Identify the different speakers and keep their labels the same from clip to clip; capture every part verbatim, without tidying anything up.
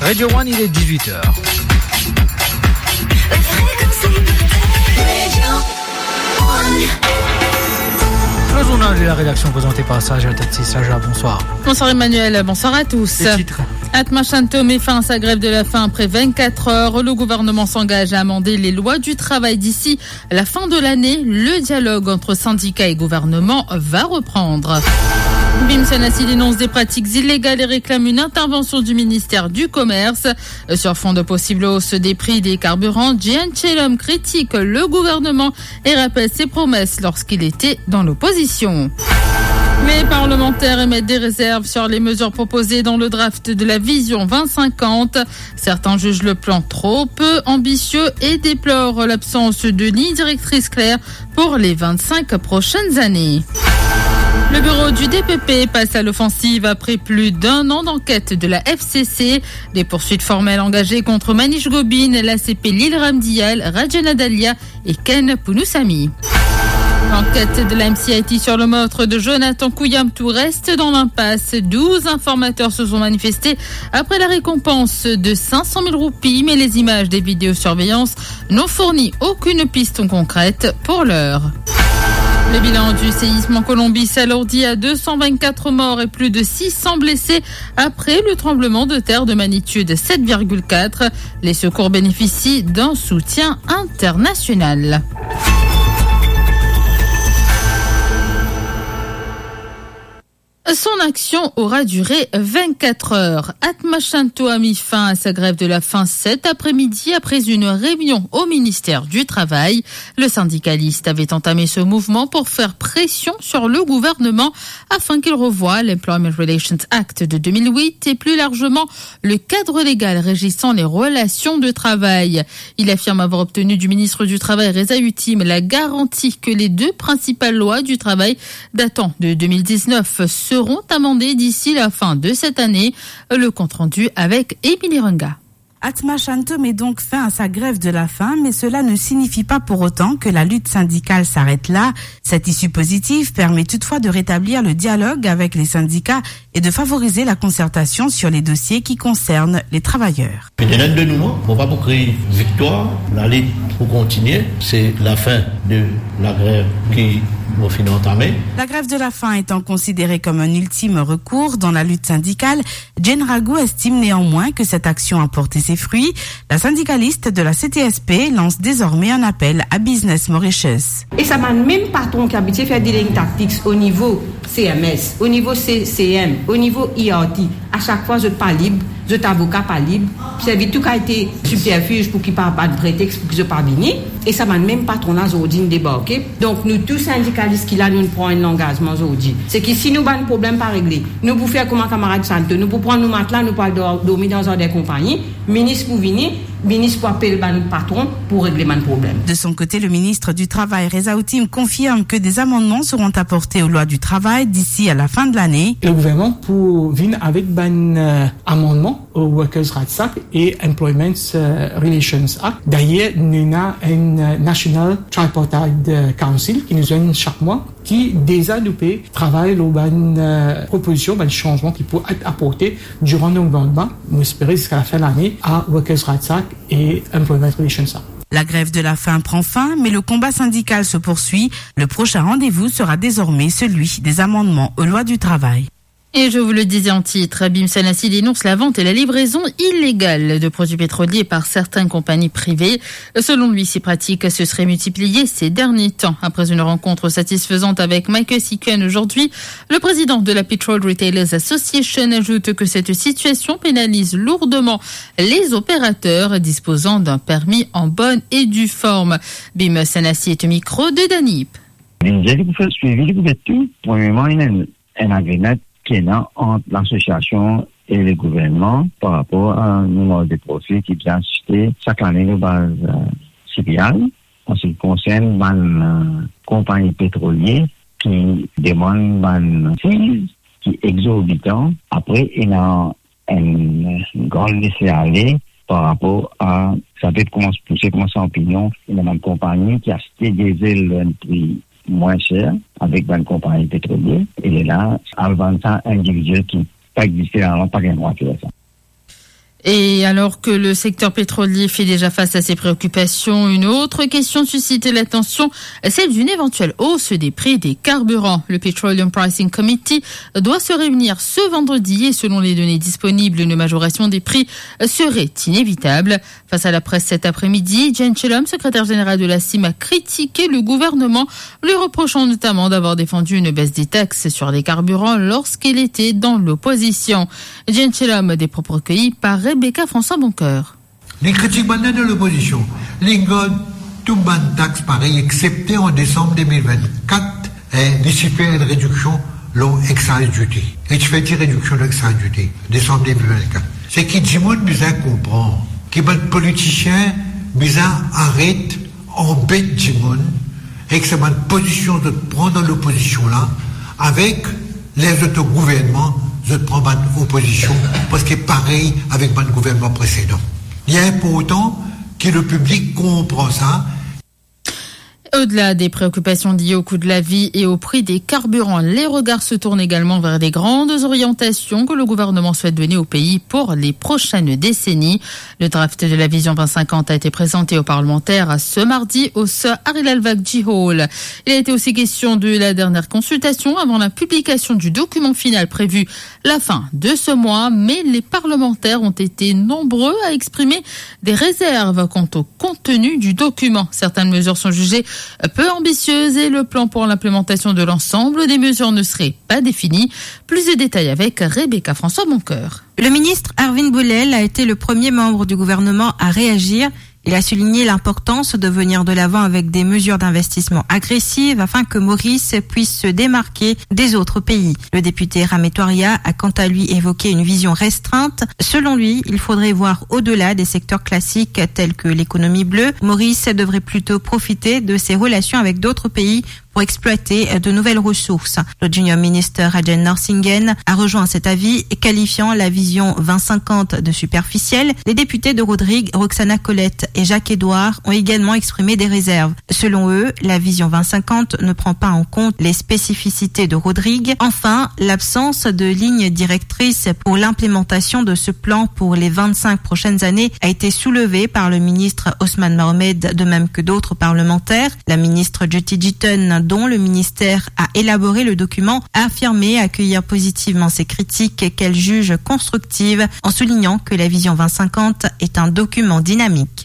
Speaker 1: Radio One, il est dix-huit heures. Le journal de la rédaction présenté par Saja Tatsi. Saja, bonsoir.
Speaker 2: Bonsoir Emmanuel, bonsoir à tous.
Speaker 1: Les titres.
Speaker 2: Atma Shanto met fin à sa grève de la faim après vingt-quatre heures. Le gouvernement s'engage à amender les lois du travail d'ici la fin de l'année. Le dialogue entre syndicats et gouvernement va reprendre. Bim Sanassi dénonce des pratiques illégales et réclame une intervention du ministère du Commerce. Sur fond de possible hausse des prix des carburants, Gian Chelom critique le gouvernement et rappelle ses promesses lorsqu'il était dans l'opposition. Les parlementaires émettent des réserves sur les mesures proposées dans le draft de la Vision vingt cinquante. Certains jugent le plan trop peu ambitieux et déplorent l'absence de ligne directrice claire pour les vingt-cinq prochaines années. Le bureau du D P P passe à l'offensive après plus d'un an d'enquête de la F C C. Des poursuites formelles engagées contre Manish Gobin, l'A C P Lil Ramdial, Rajana Dalia et Ken Pounoussami. L'enquête de la M C I T sur le meurtre de Jonathan Kouyamtou reste dans l'impasse. douze informateurs se sont manifestés après la récompense de cinq cent mille roupies, mais les images des vidéosurveillance n'ont fourni aucune piste concrète pour l'heure. Le bilan du séisme en Colombie s'alourdit à deux cent vingt-quatre morts et plus de six cents blessés après le tremblement de terre de magnitude sept virgule quatre. Les secours bénéficient d'un soutien international. Son action aura duré vingt-quatre heures. Atma Shanto a mis fin à sa grève de la faim cet après-midi après une réunion au ministère du Travail. Le syndicaliste avait entamé ce mouvement pour faire pression sur le gouvernement afin qu'il revoie l'Employment Relations Act de deux mille huit et plus largement le cadre légal régissant les relations de travail. Il affirme avoir obtenu du ministre du Travail Reza Utim la garantie que les deux principales lois du travail datant de deux mille dix-neuf seront amendées d'ici la fin de cette année. Le compte-rendu avec Émilie Runga.
Speaker 3: Atma Shanto met donc fin à sa grève de la faim, mais cela ne signifie pas pour autant que la lutte syndicale s'arrête là. Cette issue positive permet toutefois de rétablir le dialogue avec les syndicats et de favoriser la concertation sur les dossiers qui concernent les travailleurs.
Speaker 4: Peut-être de nous, on va pour créer victoire, la lutte pour continuer, c'est la fin de la grève qui va finir entamée.
Speaker 3: La grève de la faim étant considérée comme un ultime recours dans la lutte syndicale, Jane Rago estime néanmoins que cette action a porté ses fruits. La syndicaliste de la C T S P lance désormais un appel à Business Mauritius.
Speaker 5: Et ça m'a même patron qui a habitué à faire des lignes tactiques au niveau C M S, au niveau C C M, au niveau I R T. À chaque fois, je ne suis pas libre, je suis avocat pas libre. Puis ça tout a été subterfuge pour qu'il n'y ait pas de prétexte pour que je ne sois pas béni. Et ça m'a même patronat aujourd'hui débarqué. Donc nous tous syndicalistes qui là nous prenons un engagement aujourd'hui. C'est que si nous avons un problème pas réglé, nous pouvons faire comme un camarade santé, nous pouvons prendre nos matelas, nous pouvons dormir dans une des compagnies, ministre pour venir, ministre pour appeler le patron pour régler mon problème.
Speaker 3: De son côté, le ministre du Travail, Reza Utim, confirme que des amendements seront apportés aux lois du travail d'ici à la fin de l'année.
Speaker 6: Le gouvernement pour venir avec un euh, amendement au Workers' Rights Act et Employment euh, Relations Act. D'ailleurs, nous avons un National Tripartite Council qui nous donne chaque mois qui déjà nous peut travailler sur une euh, proposition, un changement qui peut être apporté durant le gouvernement, nous espérons jusqu'à la fin de l'année, à Workers' Rights Act et Employment Relations Act.
Speaker 3: La grève de la faim prend fin, mais le combat syndical se poursuit. Le prochain rendez-vous sera désormais celui des amendements aux lois du travail.
Speaker 2: Et je vous le disais en titre, Bim Sanassi dénonce la vente et la livraison illégale de produits pétroliers par certaines compagnies privées. Selon lui, ces pratiques se seraient multipliées ces derniers temps. Après une rencontre satisfaisante avec Michael Siken aujourd'hui, le président de la Petrol Retailers Association ajoute que cette situation pénalise lourdement les opérateurs disposant d'un permis en bonne et due forme. Bim Sanassi est au micro de Danip.
Speaker 7: Pour faire suivi de couverture, premièrement, il y a un agrément qui est là entre l'association et le gouvernement par rapport à un nombre de profits qui vient acheter chaque année de base euh, C P I. En ce qui concerne la euh, compagnie pétrolière qui demande une fille qui est exorbitant. Après, il y a une, une grande laisser-aller par rapport à, ça peut commencer à pousser comme ça en opinion, il y a une compagnie qui a acheté des ailes à un prix moins cher avec une compagnie pétrolière. Et là, avant ça, un individu qui n'a pas existé avant, pas de droit de faire ça.
Speaker 2: Et alors que le secteur pétrolier fait déjà face à ses préoccupations, une autre question suscite l'attention, celle d'une éventuelle hausse des prix des carburants. Le Petroleum Pricing Committee doit se réunir ce vendredi et selon les données disponibles, une majoration des prix serait inévitable. Face à la presse cet après-midi, Jane Chelom, secrétaire générale de la C I M, a critiqué le gouvernement, lui reprochant notamment d'avoir défendu une baisse des taxes sur les carburants lorsqu'il était dans l'opposition. Jane Chelom, des propos recueillis par Rebecca François Boncoeur.
Speaker 8: Les critiques maintenant de l'opposition, les gars, tout ban taxe pareil, excepté en décembre deux mille vingt-quatre, les super une réduction l'ont excise duty. Et tu fais une réduction de l'excise duty, décembre deux mille vingt-quatre. C'est qui dit monde bizarre comprend, qui bat politicien bizarre arrête, embête du monde, et que c'est ma position de prendre l'opposition là, avec les autres gouvernements, je prends ma opposition, parce que pareil avec mon gouvernement précédent. Il est important que le public comprenne ça.
Speaker 2: Au-delà des préoccupations liées au coût de la vie et au prix des carburants, les regards se tournent également vers des grandes orientations que le gouvernement souhaite donner au pays pour les prochaines décennies. Le draft de la Vision vingt cinquante a été présenté aux parlementaires ce mardi au Sir Harry Vakji Hall. Il a été aussi question de la dernière consultation avant la publication du document final prévu la fin de ce mois, mais les parlementaires ont été nombreux à exprimer des réserves quant au contenu du document. Certaines mesures sont jugées peu ambitieuse et le plan pour l'implémentation de l'ensemble des mesures ne serait pas défini. Plus de détails avec Rebecca François Boncoeur.
Speaker 9: Le ministre Arvin Boulel a été le premier membre du gouvernement à réagir. Il a souligné l'importance de venir de l'avant avec des mesures d'investissement agressives afin que Maurice puisse se démarquer des autres pays. Le député Rametoria a quant à lui évoqué une vision restreinte. Selon lui, il faudrait voir au-delà des secteurs classiques tels que l'économie bleue. Maurice devrait plutôt profiter de ses relations avec d'autres pays pour exploiter de nouvelles ressources. Le junior ministre Rajan Norsingen a rejoint cet avis, qualifiant la vision vingt cinquante de superficielle. Les députés de Rodrigue, Roxana Colette et Jacques Édouard ont également exprimé des réserves. Selon eux, la vision vingt cinquante ne prend pas en compte les spécificités de Rodrigue. Enfin, l'absence de ligne directrice pour l'implémentation de ce plan pour les vingt-cinq prochaines années a été soulevée par le ministre Osman Mohamed, de même que d'autres parlementaires. La ministre Jyoti Jiton, dont le ministère a élaboré le document, a affirmé accueillir positivement ces critiques qu'elle juge constructives, en soulignant que la vision vingt cinquante est un document dynamique.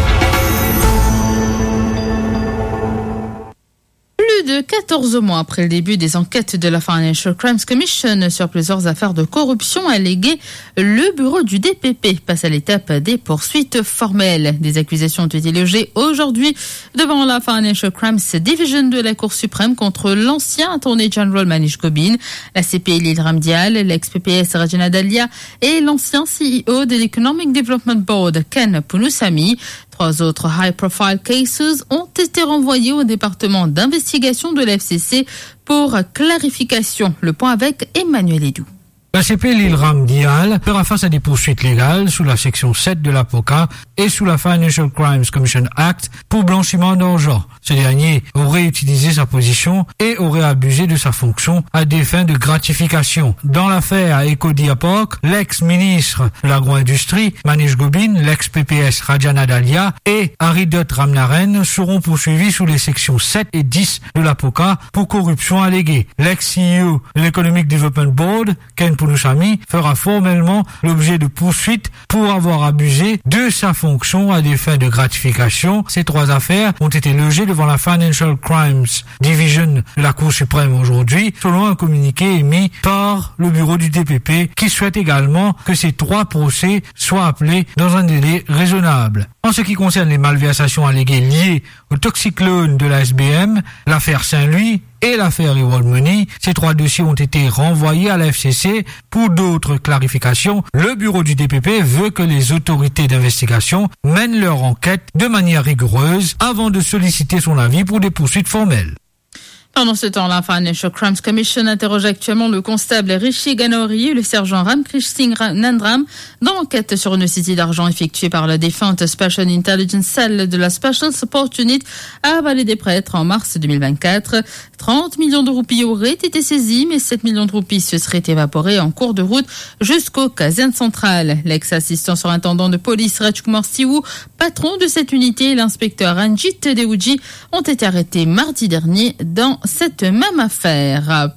Speaker 2: Plus de quatorze mois après le début des enquêtes de la Financial Crimes Commission sur plusieurs affaires de corruption alléguées, le bureau du D P P passe à l'étape des poursuites formelles. Des accusations ont été logées aujourd'hui devant la Financial Crimes Division de la Cour suprême contre l'ancien Attorney General Manish Gobin, la C P I Lil Ramdial, l'ex-P P S Rajana Dalia et l'ancien C E O de l'Economic Development Board Ken Punusamy. Trois autres high-profile cases ont été renvoyés au département d'investigation de la F C C pour clarification. Le point avec Emmanuel Edou.
Speaker 1: La C P Lil Ramdial fera face à des poursuites légales sous la section sept de l'A P O C A et sous la Financial Crimes Commission Act pour blanchiment d'argent. Ce dernier aurait utilisé sa position et aurait abusé de sa fonction à des fins de gratification. Dans l'affaire Ecodiapoc, l'ex-ministre de l'agro-industrie Manish Gobin, l'ex-P P S Rajana Dalia et Haridot Ramnaren seront poursuivis sous les sections sept et dix de l'A P O C A pour corruption alléguée. L'ex-C E O de l'Economic Development Board, Ken Punusamy, fera formellement l'objet de poursuites pour avoir abusé de sa fonction à des fins de gratification. Ces trois affaires ont été logées devant la Financial Crimes Division de la Cour suprême aujourd'hui, selon un communiqué émis par le bureau du D P P, qui souhaite également que ces trois procès soient appelés dans un délai raisonnable. En ce qui concerne les malversations alléguées liées au toxic loan de la S B M, l'affaire Saint-Louis et l'affaire Reward Money, ces trois dossiers ont été renvoyés à la F C C pour d'autres clarifications. Le bureau du D P P veut que les autorités d'investigation mènent leur enquête de manière rigoureuse avant de solliciter son avis pour des poursuites formelles.
Speaker 2: Pendant ce temps, la Financial Crimes Commission interroge actuellement le constable Rishi Ganori et le sergent Ramkrish Singh Nandram dans l'enquête sur une saisie d'argent effectuée par la défunte Special Intelligence Cell de la Special Support Unit à Vallée des Prêtres en mars deux mille vingt-quatre. trente millions de roupies auraient été saisis, mais sept millions de roupies se seraient évaporées en cours de route jusqu'au caserne centrale. L'ex-assistant surintendant de police Rajkumar Siou, patron de cette unité, et l'inspecteur Ranjit Deouji ont été arrêtés mardi dernier dans cette même affaire.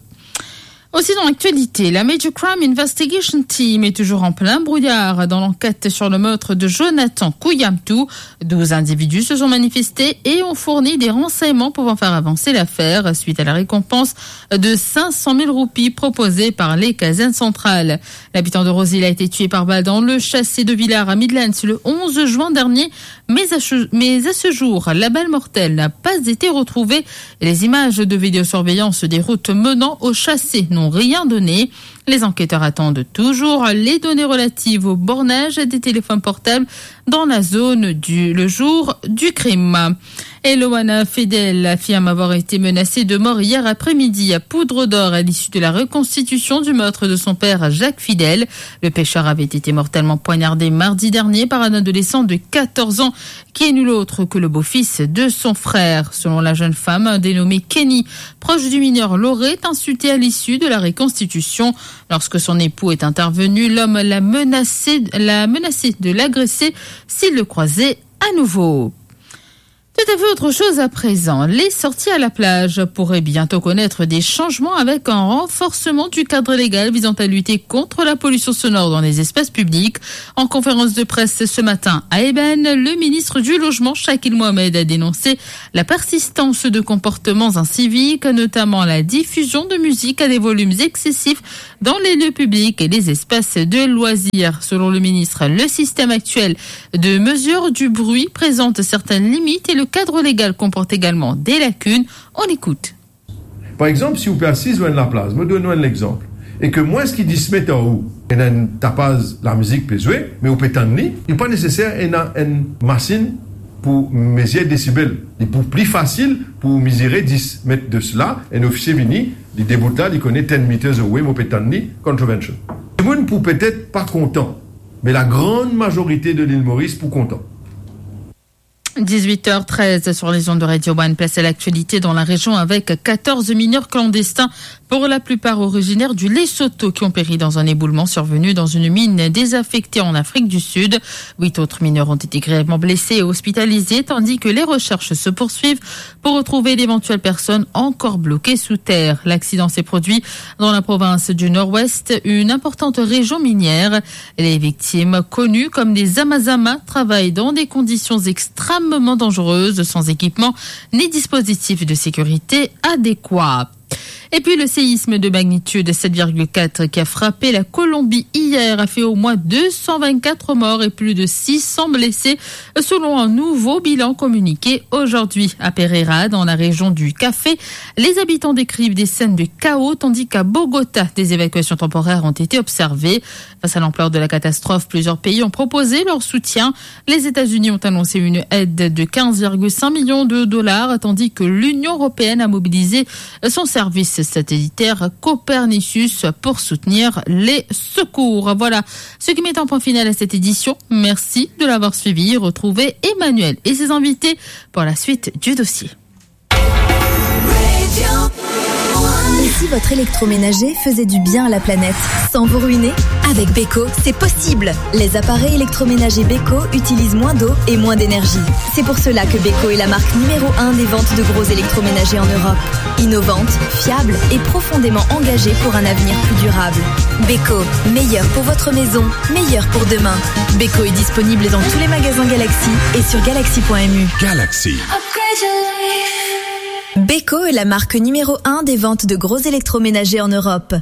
Speaker 2: Aussi dans l'actualité, la Major Crime Investigation Team est toujours en plein brouillard dans l'enquête sur le meurtre de Jonathan Kuyamtu. douze individus se sont manifestés et ont fourni des renseignements pouvant faire avancer l'affaire suite à la récompense de cinq cent mille roupies proposée par les casernes centrales. L'habitant de Rosil a été tué par balle dans le châssis de Villars à Midlands le onze juin dernier, mais à, ce, mais à ce jour, la balle mortelle n'a pas été retrouvée et les images de vidéosurveillance des routes menant au châssis n'ont rien donné. Les enquêteurs attendent toujours les données relatives au bornage des téléphones portables dans la zone du le jour du crime. Et Loana Fedel affirme avoir été menacée de mort hier après-midi à Poudre d'Or à l'issue de la reconstitution du meurtre de son père Jacques Fidel. Le pêcheur avait été mortellement poignardé mardi dernier par un adolescent de quatorze ans qui est nul autre que le beau-fils de son frère. Selon la jeune femme, un dénommé Kenny, proche du mineur, l'aurait insulté à l'issue de la reconstitution. Lorsque son époux est intervenu, l'homme l'a menacé, l'a menacé de l'agresser s'il le croisait à nouveau. Tout à fait autre chose à présent. Les sorties à la plage pourraient bientôt connaître des changements avec un renforcement du cadre légal visant à lutter contre la pollution sonore dans les espaces publics. En conférence de presse ce matin à Eben, le ministre du Logement, Shakil Mohamed, a dénoncé la persistance de comportements inciviques, notamment la diffusion de musique à des volumes excessifs dans les lieux publics et les espaces de loisirs. Selon le ministre, le système actuel de mesure du bruit présente certaines limites et le Le cadre légal comporte également des lacunes. On écoute.
Speaker 10: Par exemple, si vous êtes assis dans la place, je donne un exemple, et que moi, ce qui dit se mettre en haut, et une tapage, la musique peut jouer, mais au pétani, il n'est pas nécessaire une machine pour mesurer décibels. Il est plus facile pour mesurer dix mètres de cela, un officier vini, il débute là, il connaît dix meters away, au pétani, contravention. Les gens pour peut-être pas content, mais la grande majorité de l'île Maurice pour content.
Speaker 2: dix-huit heures treize sur les ondes de Radio One, place à l'actualité dans la région avec quatorze mineurs clandestins, pour la plupart originaires du Lesotho, qui ont péri dans un éboulement survenu dans une mine désaffectée en Afrique du Sud. Huit autres mineurs ont été grièvement blessés et hospitalisés, tandis que les recherches se poursuivent pour retrouver d'éventuelles personnes encore bloquées sous terre. L'accident s'est produit dans la province du Nord-Ouest, une importante région minière. Les victimes, connues comme des Amazama, travaillent dans des conditions extrêmement dangereuses, sans équipement ni dispositif de sécurité adéquat. Et puis le séisme de magnitude sept virgule quatre qui a frappé la Colombie hier a fait au moins deux cent vingt-quatre morts et plus de six cents blessés, selon un nouveau bilan communiqué aujourd'hui. À Pereira, dans la région du Café, les habitants décrivent des scènes de chaos, tandis qu'à Bogota, des évacuations temporaires ont été observées. Face à l'ampleur de la catastrophe, plusieurs pays ont proposé leur soutien. Les États-Unis ont annoncé une aide de quinze virgule cinq millions de dollars, tandis que l'Union européenne a mobilisé son service satellitaire Copernicus pour soutenir les secours. Voilà ce qui met un point final à cette édition. Merci de l'avoir suivi. Retrouvez Emmanuel et ses invités pour la suite du dossier.
Speaker 11: Et si votre électroménager faisait du bien à la planète sans vous ruiner? Avec Beko, c'est possible. Les appareils électroménagers Beko utilisent moins d'eau et moins d'énergie. C'est pour cela que Beko est la marque numéro un des ventes de gros électroménagers en Europe. Innovante, fiable et profondément engagée pour un avenir plus durable. Beko, meilleur pour votre maison, meilleur pour demain. Beko est disponible dans tous les magasins Galaxy et sur galaxy point m u.
Speaker 12: Galaxy.
Speaker 11: Beko est la marque numéro un des ventes de gros électroménagers en Europe.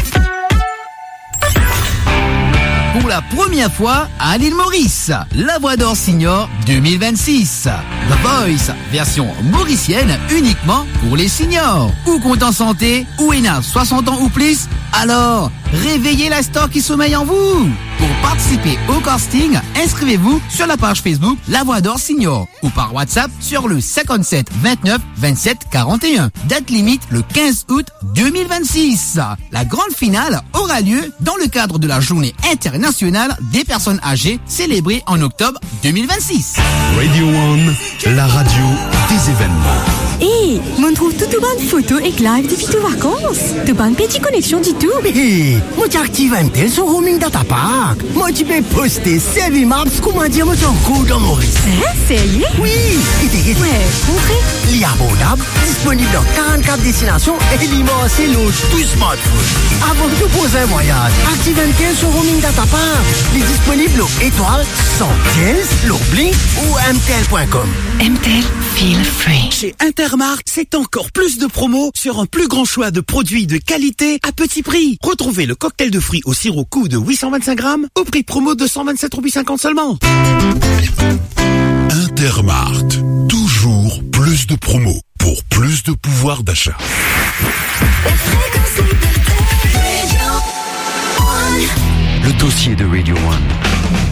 Speaker 12: Pour la première fois à l'île Maurice, La Voix d'Or Senior deux mille vingt-six. The Voice, version mauricienne uniquement pour les seniors. Ou compte en santé, ou E N A soixante ans ou plus. Alors, réveillez la star qui sommeille en vous. Pour participer au casting, inscrivez-vous sur la page Facebook La Voix d'Or Senior ou par WhatsApp sur le cinquante-sept vingt-neuf vingt-sept quarante et un. Date limite le quinze août deux mille vingt-six. La grande finale aura lieu dans le cadre de la Journée internationale des personnes âgées célébrée en octobre deux mille vingt-six.
Speaker 13: Radio One, la radio des événements.
Speaker 14: Hé, hey, on trouve toute une bonne photo et live depuis tes vacances. Tu pas une petite connexion du tout.
Speaker 15: Hé, hey, moi j'active un tel sur roaming data pack. Moi tu peux poster C V Maps, comment dire, moi j'en cours dans Maurice.
Speaker 14: Hein, sérieux?
Speaker 15: Oui, et t'es
Speaker 14: ouais, concret.
Speaker 15: L'abordable, disponible dans quarante-quatre destinations et l'immense l'autre tout smartphone. Avant de poser un voyage, active un tel sur roaming data pack. Il est disponible au étoile cent quinze, l'oubli ou m t l point com.
Speaker 14: M T L, feel free.
Speaker 16: Chez Intermarkt, c'est encore plus de promos sur un plus grand choix de produits de qualité à petit prix. Retrouvez le cocktail de fruits au sirop coup de huit cent vingt-cinq grammes au prix promo de cent vingt-sept virgule cinquante seulement.
Speaker 13: Intermarkt, toujours plus de promos pour plus de pouvoir d'achat.
Speaker 17: Le dossier de Radio One.